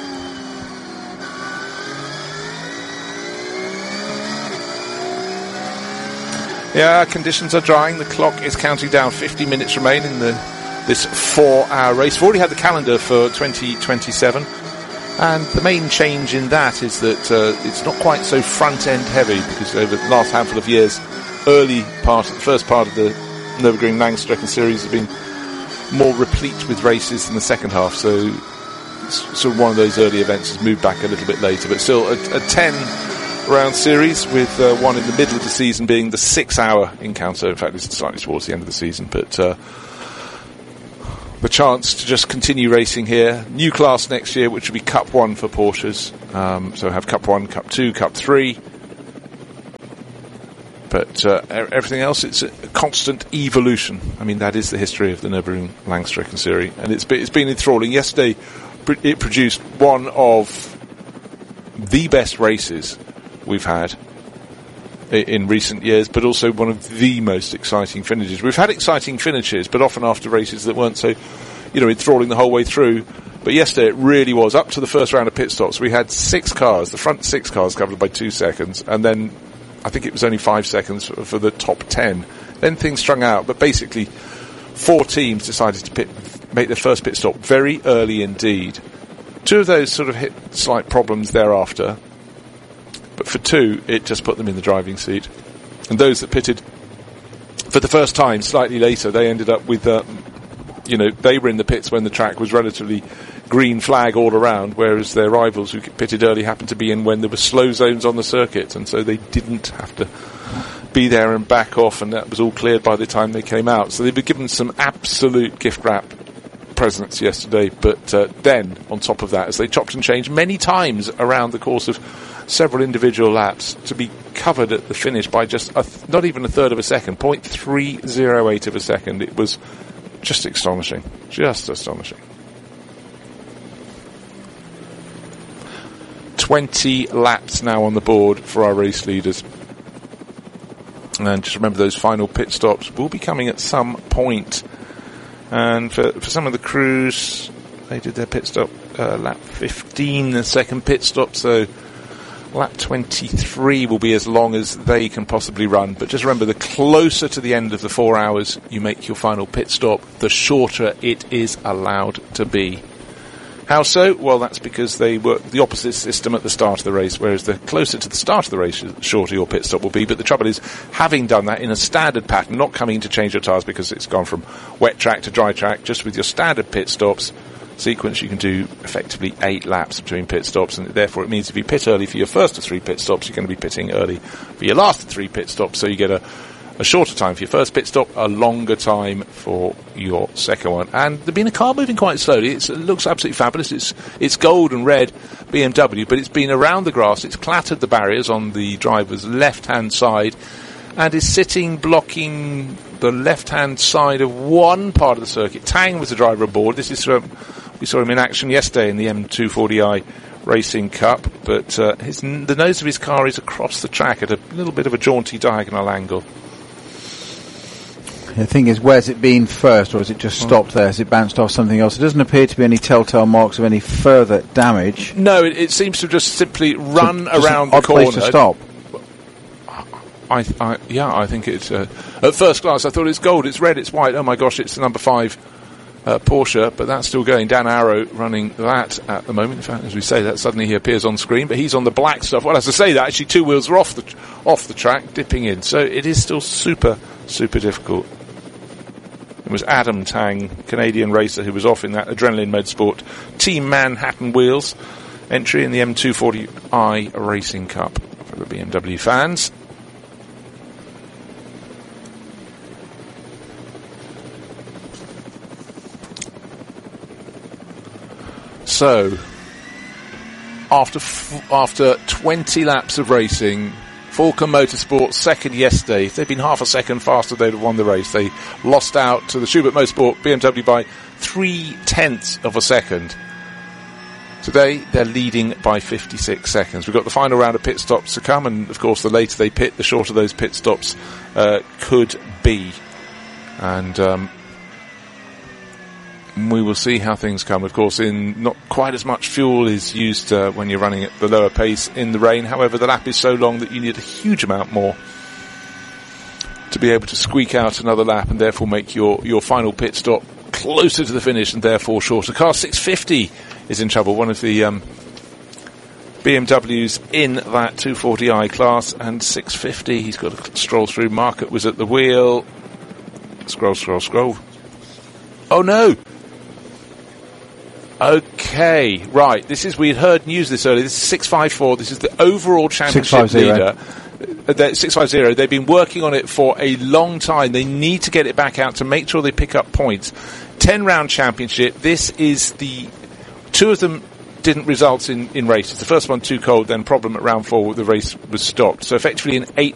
Yeah, conditions are drying. The clock is counting down. fifty minutes remain in the this four-hour race. We've already had the calendar for twenty twenty-seven, and the main change in that is that uh, it's not quite so front-end heavy, because over the last handful of years, early part, the first part of the Nürburgring Langstrecke series has been more replete with races than the second half, so sort of one of those early events has moved back a little bit later, but still a, a ten round series, with uh, one in the middle of the season being the six-hour encounter. In fact, it's slightly towards the end of the season, but uh, the chance to just continue racing here. New class next year, which will be Cup one for Porsches. Um, so have Cup one, Cup two, Cup three. But uh, everything else, it's a constant evolution. I mean, that is the history of the Nürburgring Langstreckenserie series, and it's been, it's been enthralling. Yesterday, it produced one of the best races we've had in recent years, but also one of the most exciting finishes. We've had exciting finishes, but often after races that weren't so, you know, enthralling the whole way through. But yesterday it really was. Up to the first round of pit stops, we had six cars, the front six cars covered by two seconds, and then I think it was only five seconds for, for the top ten. Then things strung out, but basically four teams decided to pit, make their first pit stop very early indeed. Two of those sort of hit slight problems thereafter, but for two, it just put them in the driving seat. And those that pitted for the first time slightly later, they ended up with, uh, you know, they were in the pits when the track was relatively green flag all around, whereas their rivals who pitted early happened to be in when there were slow zones on the circuit, and so they didn't have to be there and back off, and that was all cleared by the time they came out. So they've been given some absolute gift wrap presents yesterday, but uh, then on top of that, as they chopped and changed many times around the course of several individual laps, to be covered at the finish by just a th- not even a third of a second, zero point three oh eight of a second, it was just astonishing, just astonishing. twenty laps now on the board for our race leaders. And just remember, those final pit stops will be coming at some point. And for, for some of the crews, they did their pit stop uh, lap fifteen, the second pit stop, so lap twenty-three will be as long as they can possibly run. But just remember, the closer to the end of the four hours you make your final pit stop, the shorter it is allowed to be. How so? Well, that's because they work the opposite system at the start of the race, whereas the closer to the start of the race, the shorter your pit stop will be. But the trouble is, having done that in a standard pattern, not coming to change your tyres because it's gone from wet track to dry track, just with your standard pit stops sequence, you can do effectively eight laps between pit stops, and therefore it means if you pit early for your first of three pit stops, you're going to be pitting early for your last of three pit stops, so you get a A shorter time for your first pit stop, a longer time for your second one. And there's been a car moving quite slowly. It's, it looks absolutely fabulous. It's it's gold and red B M W, but it's been around the grass. It's clattered the barriers on the driver's left-hand side and is sitting blocking the left-hand side of one part of the circuit. Tang was the driver aboard. This is from, we saw him in action yesterday in the M two forty i Racing Cup, but uh, his, the nose of his car is across the track at a little bit of a jaunty diagonal angle. The thing is, where's it been first, or has it just stopped there? Has it bounced off something else? It doesn't appear to be any telltale marks of any further damage. No, it, it seems to have just simply run so, around the corner. Place to stop. I, I, yeah, I think it's uh, at first glance I thought it's gold, it's red, it's white. Oh my gosh, it's the number five uh, Porsche, but that's still going. Dan Arrow running that at the moment. In fact, as we say that, suddenly he appears on screen, but he's on the black stuff. Well, as I say that, actually two wheels are off the off the track, dipping in. So it is still super, super difficult. It was Adam Tang, Canadian racer, who was off in that Adrenaline Motorsport Team Manhattan wheels entry in the M two forty i Racing Cup for the B M W fans. So, after f- after twenty laps of racing, Falcon Motorsport second yesterday. If they'd been half a second faster, they'd have won the race. They lost out to the Schubert Motorsport B M W by three tenths of a second. Today, they're leading by fifty-six seconds. We've got the final round of pit stops to come, and of course, the later they pit, the shorter those pit stops uh, could be. And um, we will see how things come. Of course, in not quite as much fuel is used uh, when you're running at the lower pace in the rain. However, the lap is so long that you need a huge amount more to be able to squeak out another lap and therefore make your, your final pit stop closer to the finish and therefore shorter. Car six fifty is in trouble. One of the um, B M Ws in that two forty i class, and six fifty, he's got to stroll through. Market was at the wheel. Scroll, scroll, scroll. Oh no! Okay, right. This is, we had heard news this earlier. This is six five four. This is the overall championship leader. Uh, six five zero. They've been working on it for a long time. They need to get it back out to make sure they pick up points. ten round championship. This is the, two of them didn't result in, in races. The first one too cold, then problem at round four, the race was stopped. So effectively an eight